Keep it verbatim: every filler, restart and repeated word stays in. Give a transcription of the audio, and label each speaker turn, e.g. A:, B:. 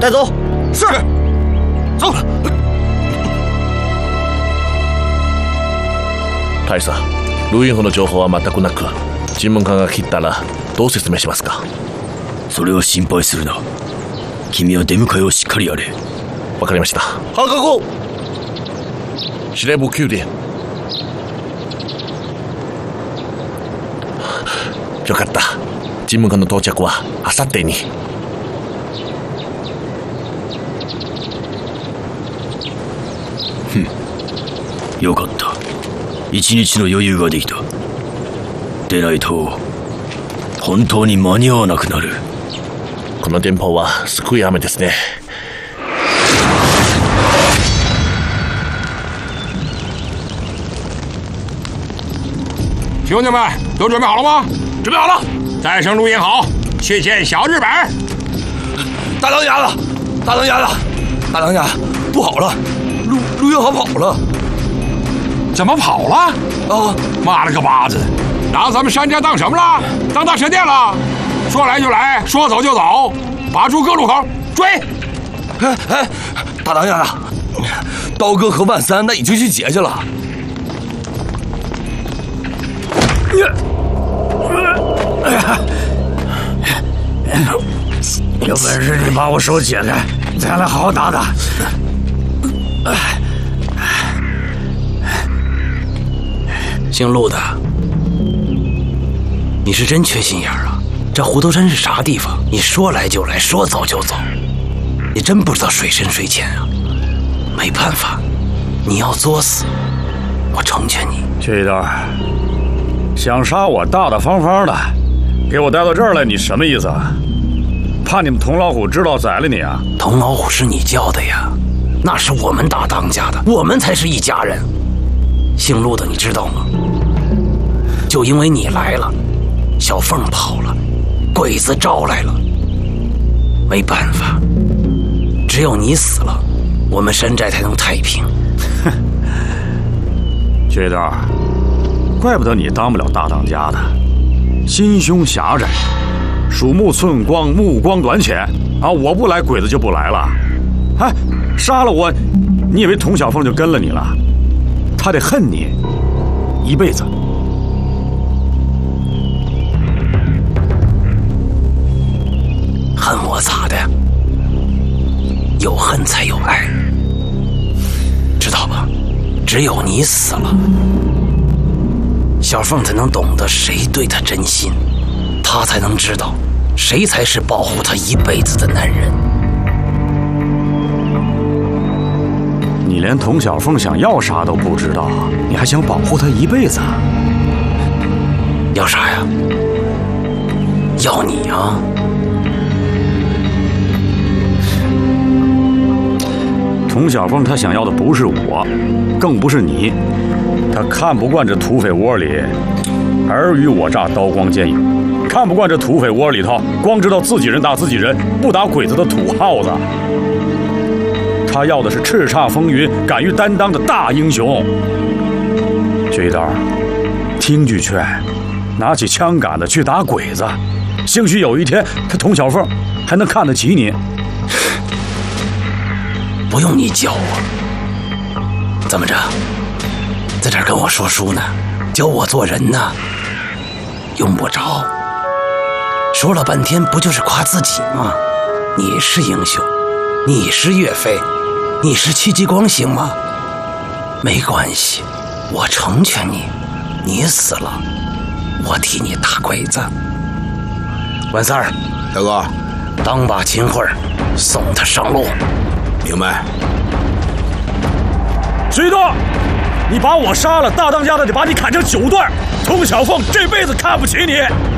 A: 带走。
B: 是。走。
C: 大佐、ルインホの情報は全くなく、尋問官が切ったらどう説明しますか？
D: それは心配するな。君は出迎えをしっかりやれ。
C: わかりました。
A: 放課後。
C: 司令部宮殿。よかった。尋問官の到着はあさってに。
D: ふん、よかった。一日の余裕ができた。でないと本当に間に合わなくなる。
C: この電報はすごい雨ですね。
B: 兄弟们都准备好了吗？
A: 准备好了。
B: 带上录音好，去见小日本。
A: 大当家的，大当家的，大当家，不好了，陆陆云豪跑了。
B: 怎么跑了？
A: 啊！
B: 妈了个巴子！拿咱们山家当什么了？当大神殿了？说来就来，说走就走，把住各路口，追！
A: 哎哎，大当家的，刀哥和万三那已经去劫去了。
E: 哎呀！有本事你把我手解开，咱俩好好打打。
F: 姓陆的，你是真缺心眼儿啊！这虎头山是啥地方？你说来就来，说走就走，你真不知道水深水浅啊！没办法，你要作死，我成全你。
E: 薛一刀，想杀我大大方方的，给我带到这儿来，你什么意思啊？怕你们童老虎知道宰了你啊？
F: 童老虎是你叫的呀，那是我们大当家的，我们才是一家人。姓陆的你知道吗？就因为你来了，小凤跑了，鬼子招来了，没办法，只有你死了，我们山寨才能太平。
E: 哼，薛一刀，怪不得你当不了大当家的，心胸狭窄，鼠目寸光，目光短浅啊！我不来，鬼子就不来了。哎，杀了我，你以为童小凤就跟了你了？他得恨你一辈子。
F: 恨我咋的？有恨才有爱，知道吧？只有你死了，小凤才能懂得谁对她真心，她才能知道谁才是保护她一辈子的男人。
E: 你连童小凤想要啥都不知道，你还想保护她一辈子？
F: 要啥呀？要你啊！
E: 童小凤她想要的不是我，更不是你，她看不惯这土匪窝里尔虞我诈、刀光剑影，看不惯这土匪窝里头光知道自己人打自己人，不打鬼子的土耗子。他要的是叱咤风云、敢于担当的大英雄。薛一刀，听句劝，拿起枪杆子去打鬼子，兴许有一天他童小凤还能看得起你。
F: 不用你教我，怎么着，在这儿跟我说书呢？教我做人呢？用不着。说了半天，不就是夸自己吗？你是英雄，你是岳飞，你是戚继光，行吗？没关系，我成全你。你死了，我替你打鬼子。万三儿，
D: 大哥，
F: 当把秦桧送他上路。
D: 明白。
E: 薛一刀，你把我杀了，大当家的得把你砍成九段。童小凤这辈子看不起你。